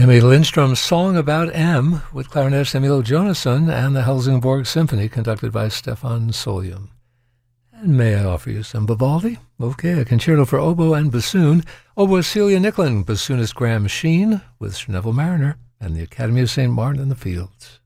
Emmy Lindstrom's Song About M with clarinetist Emil Jonassen and the Helsingborg Symphony conducted by Stefan Solyom. And may I offer you some Vivaldi? Okay, a concerto for oboe and bassoon. Oboist Celia Nicklin, bassoonist Graham Sheen with Neville Mariner and the Academy of St. Martin in the Fields.